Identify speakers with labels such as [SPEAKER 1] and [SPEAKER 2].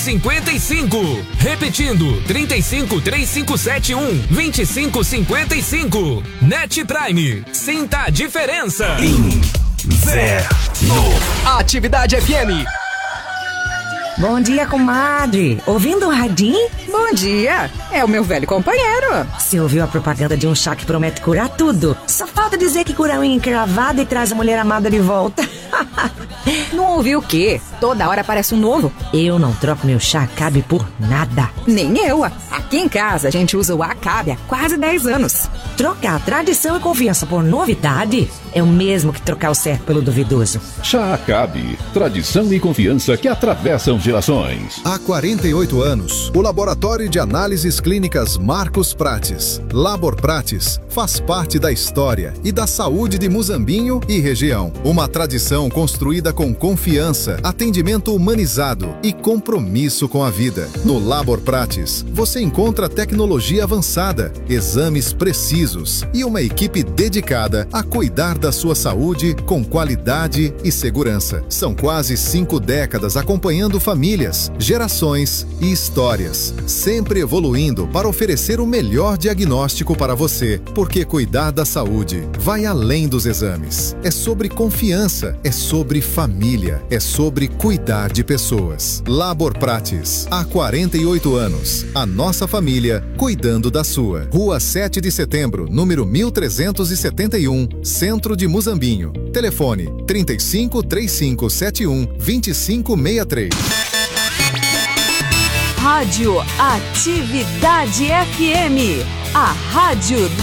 [SPEAKER 1] 2555. Repetindo, 353571-2555. Net Prime. Sinta a diferença.
[SPEAKER 2] Inverno. Atividade FM.
[SPEAKER 3] Bom dia, comadre. Ouvindo o radinho?
[SPEAKER 4] Bom dia. É o meu velho companheiro.
[SPEAKER 3] Você ouviu a propaganda de um chá que promete curar tudo? Só falta dizer que cura unha encravada e traz a mulher amada de volta.
[SPEAKER 4] Não ouviu o quê? Toda hora aparece um novo.
[SPEAKER 3] Eu não troco meu chá Acabe por nada.
[SPEAKER 4] Nem eu. Aqui em casa a gente usa o Acabe há quase 10 anos.
[SPEAKER 3] Trocar tradição e confiança por novidade é o mesmo que trocar o certo pelo duvidoso.
[SPEAKER 5] Chá Acabe, tradição e confiança que atravessam gerações.
[SPEAKER 6] Há 48 anos, o Laboratório de Análises Clínicas Marcos Prates, Labor Prates, faz parte da história e da saúde de Muzambinho e região. Uma tradição construída com confiança, atendimento humanizado e compromisso com a vida. No Labor Prates, você encontra tecnologia avançada, exames precisos e uma equipe dedicada a cuidar da sua saúde com qualidade e segurança. São quase 5 décadas acompanhando famílias, gerações e histórias, sempre evoluindo para oferecer o melhor diagnóstico para você, porque cuidar da saúde vai além dos exames. É sobre confiança, é sobre família, é sobre cuidar de pessoas. Labor Prates, há 48 anos, a nossa família cuidando da sua. Rua 7 de Setembro, número 1371, Centro de Muzambinho. Telefone 35 3571 2563.
[SPEAKER 7] Rádio Atividade FM, a rádio